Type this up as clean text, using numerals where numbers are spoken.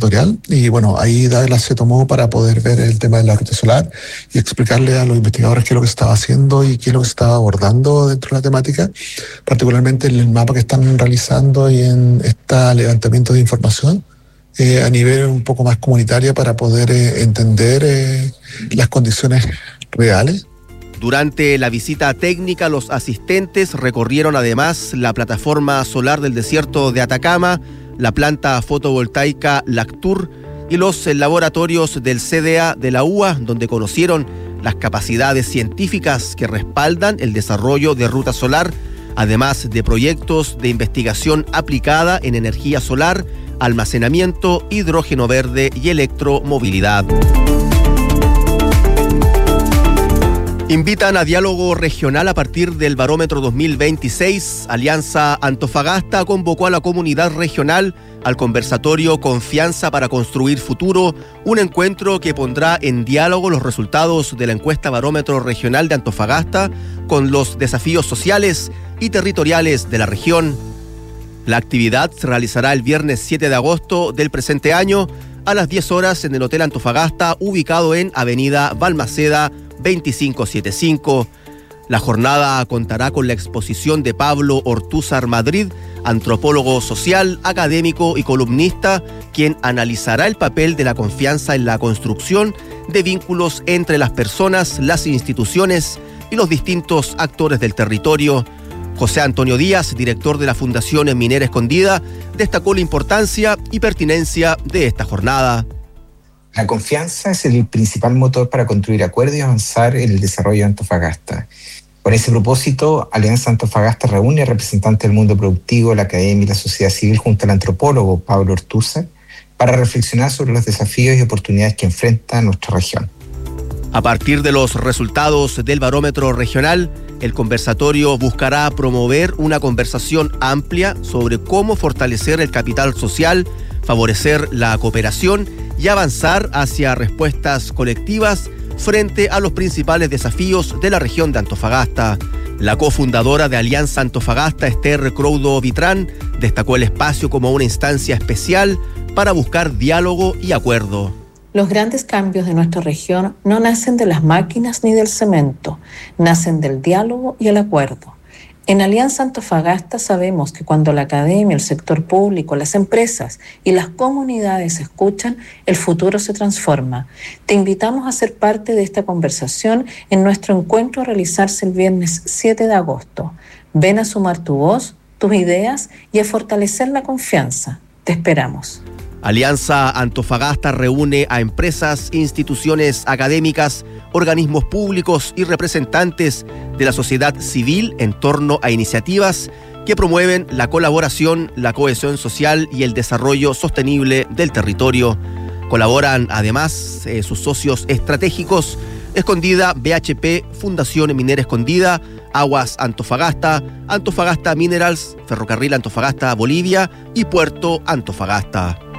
territorial, y bueno, ahí Dávila se tomó para poder ver el tema de la ruta solar y explicarle a los investigadores qué es lo que se estaba haciendo y qué es lo que se estaba abordando dentro de la temática, particularmente en el mapa que están realizando y en este levantamiento de información a nivel un poco más comunitaria para poder entender las condiciones reales. Durante la visita técnica, los asistentes recorrieron además la plataforma solar del desierto de Atacama, la planta fotovoltaica Lactur y los laboratorios del CDA de la UA, donde conocieron las capacidades científicas que respaldan el desarrollo de ruta solar, además de proyectos de investigación aplicada en energía solar, almacenamiento, hidrógeno verde y electromovilidad. Invitan a diálogo regional a partir del barómetro 2026. Alianza Antofagasta convocó a la comunidad regional al conversatorio Confianza para Construir Futuro, un encuentro que pondrá en diálogo los resultados de la encuesta Barómetro Regional de Antofagasta con los desafíos sociales y territoriales de la región. La actividad se realizará el viernes 7 de agosto del presente año a las 10 horas en el Hotel Antofagasta, ubicado en Avenida Balmaceda 2575. La jornada contará con la exposición de Pablo Ortúzar Madrid, antropólogo social, académico y columnista, quien analizará el papel de la confianza en la construcción de vínculos entre las personas, las instituciones y los distintos actores del territorio. José Antonio Díaz, director de la Fundación Minera Escondida, destacó la importancia y pertinencia de esta jornada. La confianza es el principal motor para construir acuerdos y avanzar en el desarrollo de Antofagasta. Con ese propósito, Alianza Antofagasta reúne a representantes del mundo productivo, la academia y la sociedad civil junto al antropólogo Pablo Ortúzar para reflexionar sobre los desafíos y oportunidades que enfrenta nuestra región. A partir de los resultados del barómetro regional, el conversatorio buscará promover una conversación amplia sobre cómo fortalecer el capital social, favorecer la cooperación y avanzar hacia respuestas colectivas frente a los principales desafíos de la región de Antofagasta. La cofundadora de Alianza Antofagasta, Esther Croudo Vitrán, destacó el espacio como una instancia especial para buscar diálogo y acuerdo. Los grandes cambios de nuestra región no nacen de las máquinas ni del cemento, nacen del diálogo y el acuerdo. En Alianza Antofagasta sabemos que cuando la academia, el sector público, las empresas y las comunidades se escuchan, el futuro se transforma. Te invitamos a ser parte de esta conversación en nuestro encuentro a realizarse el viernes 7 de agosto. Ven a sumar tu voz, tus ideas y a fortalecer la confianza. Te esperamos. Alianza Antofagasta reúne a empresas, instituciones académicas, organismos públicos y representantes de la sociedad civil en torno a iniciativas que promueven la colaboración, la cohesión social y el desarrollo sostenible del territorio. Colaboran además sus socios estratégicos: Escondida, BHP, Fundación Minera Escondida, Aguas Antofagasta, Antofagasta Minerals, Ferrocarril Antofagasta Bolivia y Puerto Antofagasta.